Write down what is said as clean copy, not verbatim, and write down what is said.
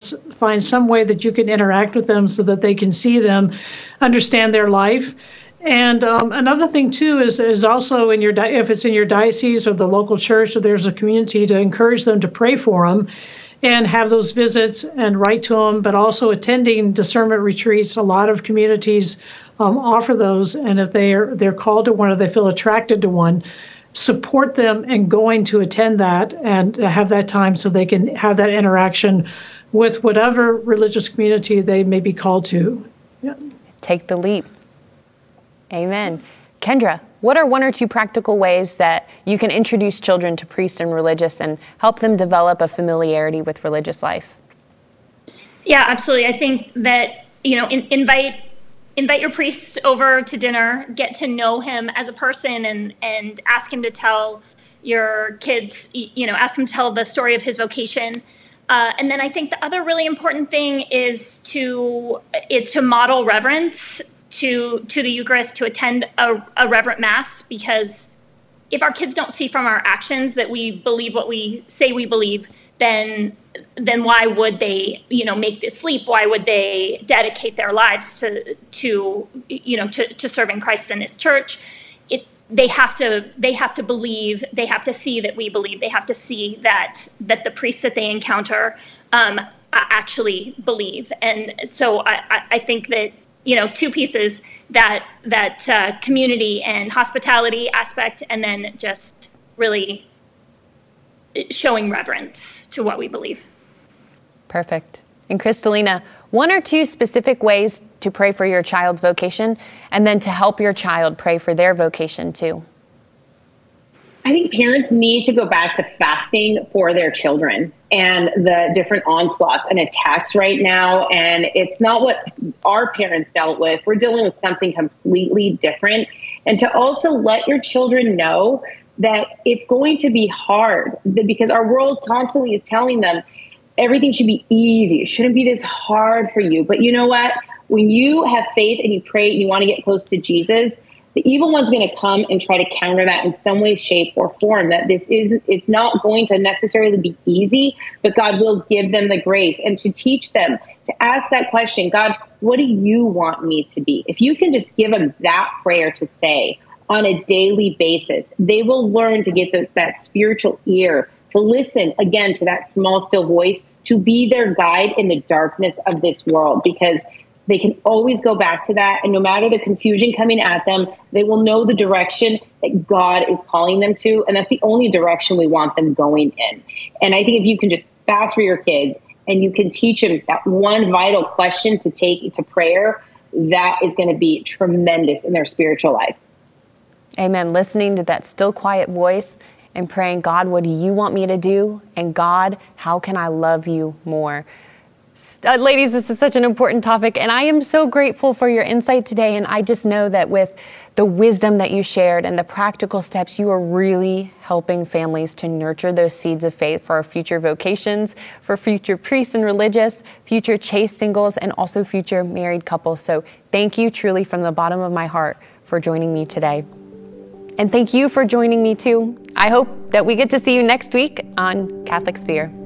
find some way that you can interact with them so that they can see them, understand their life. And another thing too is also if it's in your diocese or the local church, or there's a community, to encourage them to pray for them and have those visits and write to them, but also attending discernment retreats. A lot of communities offer those, and if they're called to one or they feel attracted to one, support them in going to attend that and have that time so they can have that interaction with whatever religious community they may be called to. Yeah. Take the leap. Amen. Kendra, what are one or two practical ways that you can introduce children to priest and religious and help them develop a familiarity with religious life? Yeah, absolutely. I think that, invite your priest over to dinner, get to know him as a person, and ask him to tell your kids, ask him to tell the story of his vocation. And then I think the other really important thing is to model reverence to the Eucharist, to attend a reverent Mass, because if our kids don't see from our actions that we believe what we say we believe, then why would they, make this leap? Why would they dedicate their lives to serving Christ and His Church? They have to believe. They have to see that we believe. They have to see that the priests that they encounter actually believe. And so I think that, two pieces, that community and hospitality aspect, and then just really showing reverence to what we believe. Perfect. And Kristalina, one or two specific ways to pray for your child's vocation, and then to help your child pray for their vocation too. I think parents need to go back to fasting for their children and the different onslaughts and attacks right now. And it's not what our parents dealt with. We're dealing with something completely different. And to also let your children know that it's going to be hard, because our world constantly is telling them everything should be easy. It shouldn't be this hard for you. But you know what? When you have faith and you pray and you want to get close to Jesus, the evil one's going to come and try to counter that in some way, shape, or form. That it's not going to necessarily be easy, but God will give them the grace, and to teach them to ask that question, God, what do you want me to be? If you can just give them that prayer to say on a daily basis, they will learn to get that spiritual ear to listen again to that small, still voice, to be their guide in the darkness of this world, because they can always go back to that. And no matter the confusion coming at them, they will know the direction that God is calling them to. And that's the only direction we want them going in. And I think if you can just fast for your kids and you can teach them that one vital question to take to prayer, that is going to be tremendous in their spiritual life. Amen. Listening to that still quiet voice and praying, God, what do you want me to do? And God, how can I love you more? Ladies, this is such an important topic, and I am so grateful for your insight today. And I just know that with the wisdom that you shared and the practical steps, you are really helping families to nurture those seeds of faith for our future vocations, for future priests and religious, future chaste singles, and also future married couples. So thank you truly from the bottom of my heart for joining me today. And thank you for joining me too. I hope that we get to see you next week on Catholic Sphere.